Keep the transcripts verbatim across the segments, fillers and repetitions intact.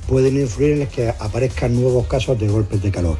pueden influir en que aparezcan nuevos casos de golpes de calor.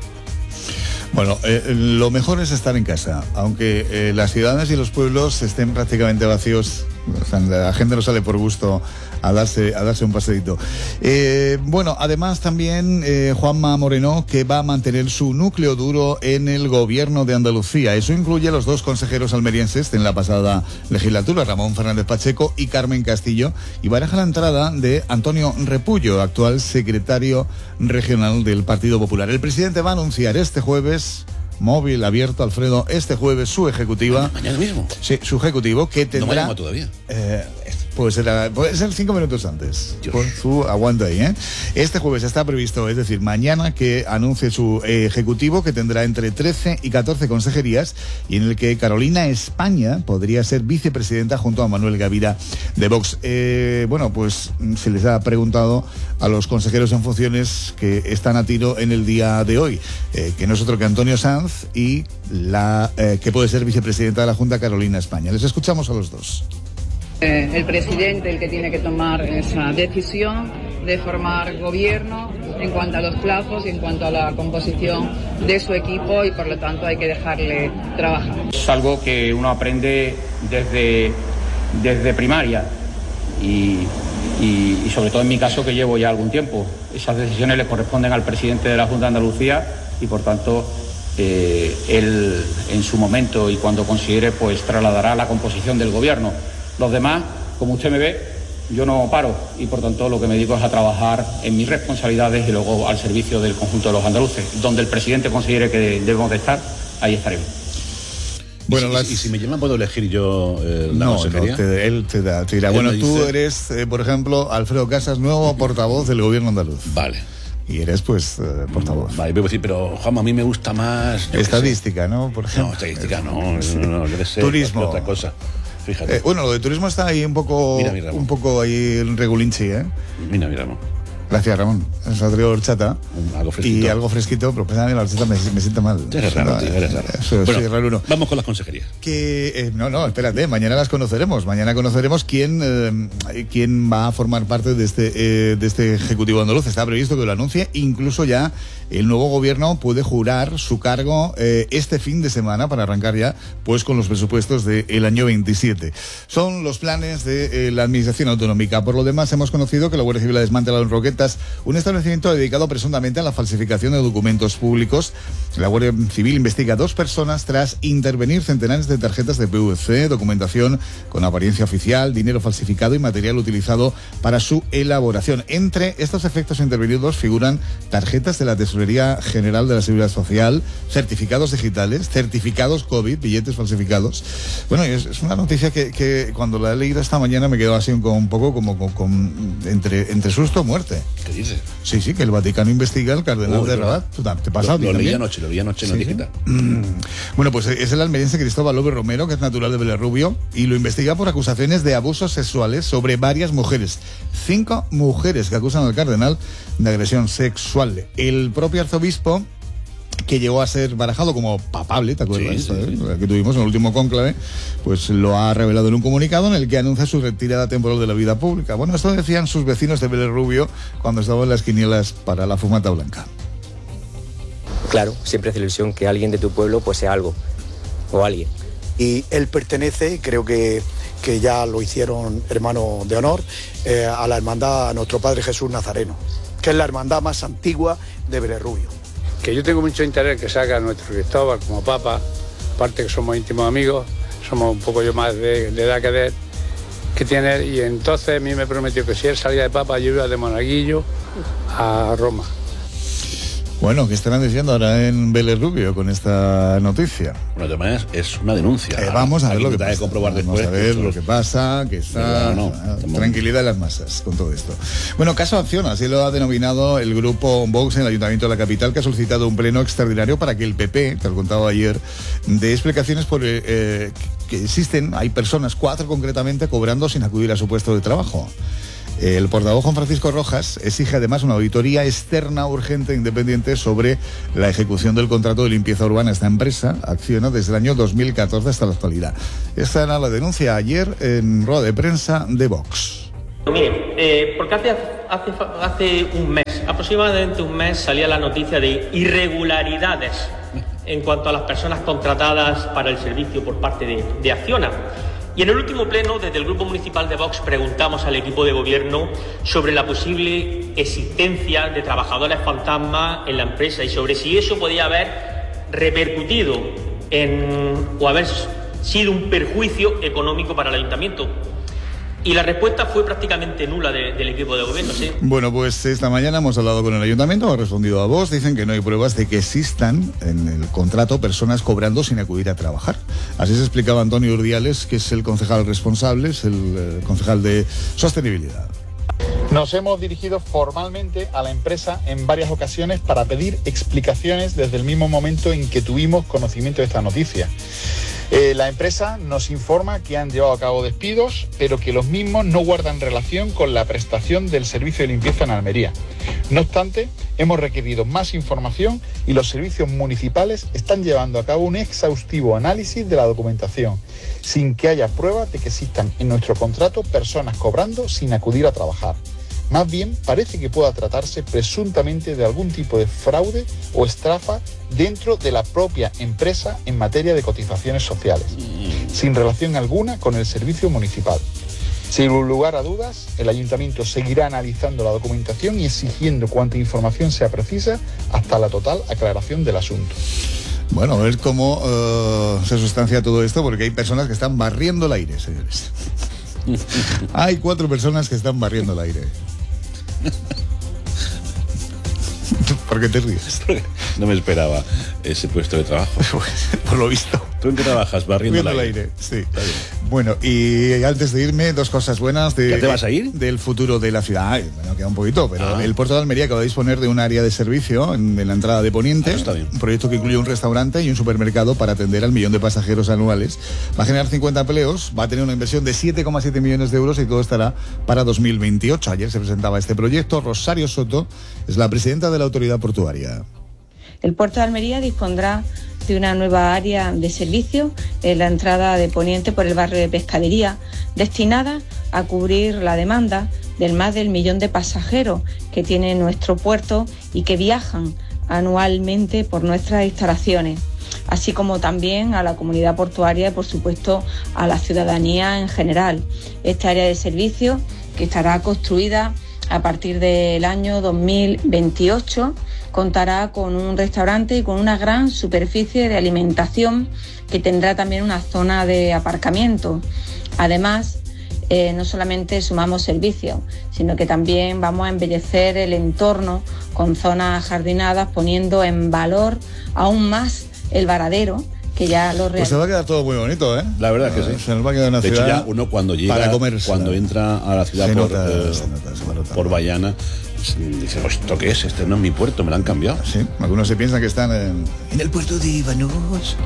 Bueno, eh, lo mejor es estar en casa, aunque eh, las ciudades y los pueblos estén prácticamente vacíos. O sea, la gente no sale por gusto a darse, a darse un paseíto. Eh, bueno, además también eh, Juanma Moreno, que va a mantener su núcleo duro en el gobierno de Andalucía. Eso incluye a los dos consejeros almerienses en la pasada legislatura, Ramón Fernández Pacheco y Carmen Castillo, y baraja la entrada de Antonio Repullo, actual secretario regional del Partido Popular. El presidente va a anunciar este jueves, móvil abierto, Alfredo, este jueves su ejecutiva. ¿Mañana mismo? Sí, su ejecutivo que tendrá... No me llama todavía. Eh, puede ser, puede ser cinco minutos antes. Por su aguanta ahí, ¿eh? Este jueves está previsto, es decir, mañana, que anuncie su eh, ejecutivo, que tendrá entre trece y catorce consejerías, y en el que Carolina España podría ser vicepresidenta junto a Manuel Gavira de Vox. Eh, bueno, pues se les ha preguntado a los consejeros en funciones que están a tiro en el día de hoy, eh, que no es otro que Antonio Sanz y la eh, que puede ser vicepresidenta de la Junta, Carolina España. Les escuchamos a los dos. Eh, el presidente el que tiene que tomar esa decisión de formar gobierno en cuanto a los plazos y en cuanto a la composición de su equipo, y por lo tanto hay que dejarle trabajar. Es algo que uno aprende desde, desde primaria y, y, y sobre todo en mi caso, que llevo ya algún tiempo. Esas decisiones le corresponden al presidente de la Junta de Andalucía y por tanto eh, él en su momento y cuando considere, pues trasladará la composición del gobierno. Los demás, como usted me ve, yo no paro y por tanto lo que me dedico es a trabajar en mis responsabilidades y luego al servicio del conjunto de los andaluces. Donde el presidente considere que debemos de estar, ahí estaremos. Bueno, ¿Y, si, las... ¿Y si me llaman puedo elegir yo eh, la no, consejería? No, te, él te da, te dirá, bueno, dice... tú eres, eh, por ejemplo, Alfredo Casas, nuevo portavoz del gobierno andaluz. Vale. Y eres, pues, eh, portavoz. Vale, voy a decir, pero, Juanma, a mí me gusta más... Estadística, ¿no? Por ejemplo. No, estadística no, no, no, no debe ser turismo. Otra cosa. Fíjate. Eh, bueno, lo de turismo está ahí un poco, mira, mira, un poco ahí en regulinchi, ¿eh? Mira, mira, Ramón. Gracias, Ramón. Es la trío horchata. Algo fresquito. Y algo fresquito, pero pues a mí la horchata me, me siente mal. Eres raro, tío, eres raro. Soy, bueno, soy raro uno. Vamos con las consejerías. Que, eh, no, no, espérate, mañana las conoceremos. Mañana conoceremos quién, eh, quién va a formar parte de este, eh, de este Ejecutivo andaluz. Está previsto que lo anuncie. Incluso ya el nuevo gobierno puede jurar su cargo eh, este fin de semana para arrancar ya, pues, con los presupuestos del año veintisiete. Son los planes de eh, la Administración Autonómica. Por lo demás, hemos conocido que la Guardia Civil ha desmantelado en Roquetas un establecimiento dedicado presuntamente a la falsificación de documentos públicos. La Guardia Civil investiga a dos personas tras intervenir centenares de tarjetas de P V C, documentación con apariencia oficial, dinero falsificado y material utilizado para su elaboración. Entre estos efectos intervenidos figuran tarjetas de la Tesorería General de la Seguridad Social, certificados digitales, certificados COVID, billetes falsificados. Bueno, es, es una noticia que, que cuando la he leído esta mañana me quedó así un, un poco como con, con, entre, entre susto o muerte. ¿Qué dices? Sí, sí, que el Vaticano investiga al cardenal oh, de Rabat. ¿Te pasa? Lo, lo leí anoche, lo leí anoche en ¿Sí? la digital. Mm. Bueno, pues es el almeriense Cristóbal López Romero, que es natural de Vélez Rubio, y lo investiga por acusaciones de abusos sexuales sobre varias mujeres. Cinco mujeres que acusan al cardenal de agresión sexual. El propio arzobispo, que llegó a ser barajado como papable, ¿te acuerdas? Sí, sí, sí. Que tuvimos en el último cónclave, pues lo ha revelado en un comunicado en el que anuncia su retirada temporal de la vida pública. Bueno, esto decían sus vecinos de Vélez Rubio cuando estaban en las quinielas para la fumata blanca. Claro, siempre hace ilusión que alguien de tu pueblo pues sea algo, o alguien. Y él pertenece, creo que, que ya lo hicieron hermano de honor, eh, a la hermandad a Nuestro Padre Jesús Nazareno, que es la hermandad más antigua de Vélez Rubio. Que yo tengo mucho interés que salga nuestro Cristóbal como papa, aparte que somos íntimos amigos, somos un poco yo más de, de edad que, de, que tiene él, y entonces a mí me prometió que si él salía de papa yo iba de monaguillo a Roma. Bueno, ¿qué estarán diciendo ahora en Vélez Rubio con esta noticia? Bueno, de todas maneras, es una denuncia. Eh, vamos a ver lo que pasa. Que comprobar vamos después. a ver lo que pasa, que está... No, no, no, tranquilidad en las masas con todo esto. Bueno, caso Acción, así lo ha denominado el grupo Vox en el Ayuntamiento de la capital, que ha solicitado un pleno extraordinario para que el P P, te lo contaba ayer, dé explicaciones por eh, que existen, hay personas, cuatro concretamente, cobrando sin acudir a su puesto de trabajo. El portavoz Juan Francisco Rojas exige además una auditoría externa urgente e independiente sobre la ejecución del contrato de limpieza urbana. Esta empresa acciona desde el año dos mil catorce hasta la actualidad. Esta era la denuncia ayer en rueda de prensa de Vox. Mire, eh, porque hace, hace, hace un mes aproximadamente un mes, salía la noticia de irregularidades en cuanto a las personas contratadas para el servicio por parte de, de Acciona. Y en el último pleno, desde el Grupo Municipal de Vox, preguntamos al equipo de gobierno sobre la posible existencia de trabajadores fantasma en la empresa y sobre si eso podía haber repercutido en, o haber sido un perjuicio económico para el ayuntamiento. Y la respuesta fue prácticamente nula de, del equipo de gobierno, ¿sí? Bueno, pues esta mañana hemos hablado con el ayuntamiento, ha respondido a vos, dicen que no hay pruebas de que existan en el contrato personas cobrando sin acudir a trabajar. Así se explicaba Antonio Urdiales, que es el concejal responsable, es el eh, concejal de Sostenibilidad. Nos hemos dirigido formalmente a la empresa en varias ocasiones para pedir explicaciones desde el mismo momento en que tuvimos conocimiento de esta noticia. Eh, la empresa nos informa que han llevado a cabo despidos, pero que los mismos no guardan relación con la prestación del servicio de limpieza en Almería. No obstante, hemos requerido más información y los servicios municipales están llevando a cabo un exhaustivo análisis de la documentación, sin que haya pruebas de que existan en nuestro contrato personas cobrando sin acudir a trabajar. Más bien, parece que pueda tratarse presuntamente de algún tipo de fraude o estafa dentro de la propia empresa en materia de cotizaciones sociales, sin relación alguna con el servicio municipal. Sin lugar a dudas, el ayuntamiento seguirá analizando la documentación y exigiendo cuanta información sea precisa hasta la total aclaración del asunto. Bueno, a ver cómo uh, se sustancia todo esto, porque hay personas que están barriendo el aire, señores. Hay cuatro personas que están barriendo el aire. ¿Por qué te ríes? No me esperaba ese puesto de trabajo. Por lo visto. ¿Tú en qué trabajas? Barriendo el aire. aire. Sí. Bueno, y antes de irme, dos cosas buenas. De, ¿Ya te vas a ir? Del futuro de la ciudad. Ay, bueno, queda un poquito, pero ah. el puerto de Almería acaba de disponer de un área de servicio en, en la entrada de Poniente. Ah, está bien. Un proyecto que incluye un restaurante y un supermercado para atender al millón de pasajeros anuales. Va a generar cincuenta empleos, va a tener una inversión de siete coma siete millones de euros y todo estará para dos mil veintiocho. Ayer se presentaba este proyecto. Rosario Soto es la presidenta de la autoridad portuaria. El puerto de Almería dispondrá de una nueva área de servicio en la entrada de Poniente por el barrio de Pescadería, destinada a cubrir la demanda del más del millón de pasajeros que tiene nuestro puerto y que viajan anualmente por nuestras instalaciones, así como también a la comunidad portuaria y, por supuesto, a la ciudadanía en general. Esta área de servicio, que estará construida a partir del año dos mil veintiocho, contará con un restaurante y con una gran superficie de alimentación que tendrá también una zona de aparcamiento. Además, eh, no solamente sumamos servicios, sino que también vamos a embellecer el entorno con zonas jardinadas, poniendo en valor aún más el varadero, que ya lo real... Pues se va a quedar todo muy bonito, ¿eh? La verdad es que sí. Se nos va a quedar una de ciudad. hecho, ya uno cuando llega, para comer, cuando entra a la ciudad se por, nota, eh, se nota, se nota, por Bayana, dice, ¿esto qué es? Este no es mi puerto, me lo han cambiado. Sí, algunos se piensan que están en, en el puerto de Ibanos.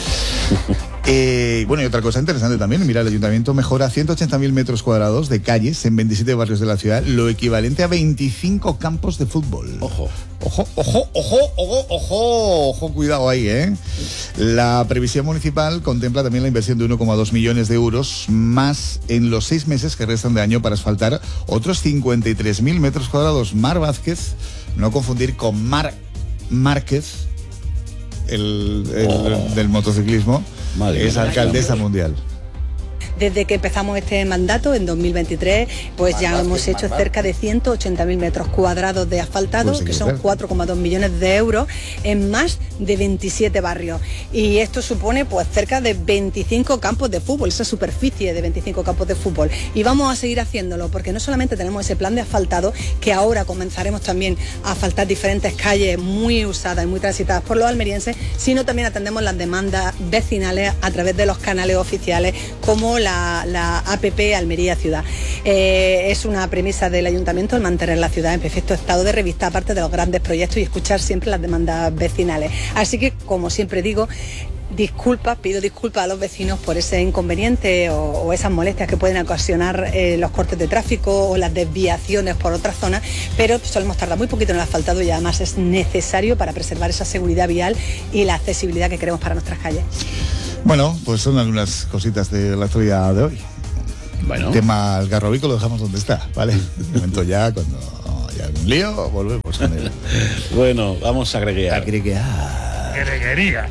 Eh, bueno, y otra cosa interesante también, mira, el ayuntamiento mejora ciento ochenta mil metros cuadrados de calles en veintisiete barrios de la ciudad, lo equivalente a veinticinco campos de fútbol. Ojo. Ojo, ojo, ojo, ojo, ojo, ojo, cuidado ahí, ¿eh? La previsión municipal contempla también la inversión de uno coma dos millones de euros más en los seis meses que restan de año para asfaltar otros cincuenta y tres mil metros cuadrados. Mar Vázquez, no confundir con Mar Márquez, el, el oh. del motociclismo, Madre es alcaldesa mundial. Desde que empezamos este mandato en dos mil veintitrés, pues ya hemos hecho cerca de ciento ochenta mil metros cuadrados de asfaltado, pues que son cuatro coma dos millones de euros en más de veintisiete barrios. Y esto supone pues cerca de veinticinco campos de fútbol, esa superficie de veinticinco campos de fútbol. Y vamos a seguir haciéndolo, porque no solamente tenemos ese plan de asfaltado, que ahora comenzaremos también a asfaltar diferentes calles muy usadas y muy transitadas por los almerienses, sino también atendemos las demandas vecinales a través de los canales oficiales, como la La, la A P P Almería Ciudad. Eh, es una premisa del ayuntamiento el mantener la ciudad en perfecto estado de revista, aparte de los grandes proyectos, y escuchar siempre las demandas vecinales. Así que, como siempre digo, disculpas, pido disculpas a los vecinos por ese inconveniente o, o esas molestias que pueden ocasionar eh, los cortes de tráfico o las desviaciones por otras zonas, pero solemos tardar muy poquito en el asfaltado y además es necesario para preservar esa seguridad vial y la accesibilidad que queremos para nuestras calles. Bueno, pues son algunas cositas de la actualidad de hoy. Bueno. El tema algarrobico lo dejamos donde está, ¿vale? De momento ya, cuando ya lío, volvemos con él. Bueno, vamos a agregar. Agregar. Greguerías.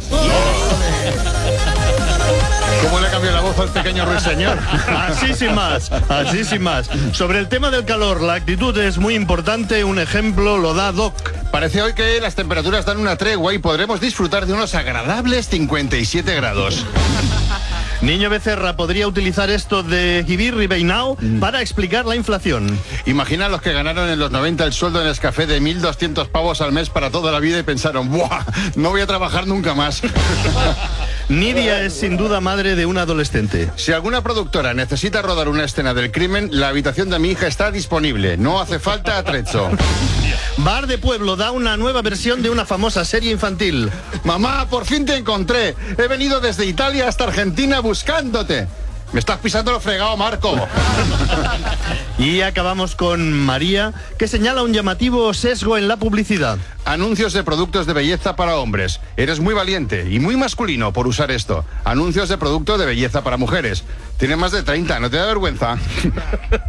¿Cómo le cambió la voz al pequeño ruiseñor? Así sin más, así sin más. Sobre el tema del calor, la actitud es muy importante. Un ejemplo lo da Doc. Parece hoy que las temperaturas dan una tregua y podremos disfrutar de unos agradables cincuenta y siete grados. Niño Becerra podría utilizar esto de Gibir Ribeinao mm. para explicar la inflación. Imagina los que ganaron en los noventa el sueldo en Nescafé de mil doscientos pavos al mes para toda la vida y pensaron, ¡buah! No voy a trabajar nunca más. Nidia es sin duda madre de un adolescente. Si alguna productora necesita rodar una escena del crimen, la habitación de mi hija está disponible. No hace falta atrecho. Bar de Pueblo da una nueva versión de una famosa serie infantil. Mamá, por fin te encontré. He venido desde Italia hasta Argentina buscándote. Me estás pisando lo fregado, Marco. Y acabamos con María, que señala un llamativo sesgo en la publicidad. Anuncios de productos de belleza para hombres. Eres muy valiente y muy masculino por usar esto. Anuncios de productos de belleza para mujeres. Tienes más de treinta, ¿no te da vergüenza?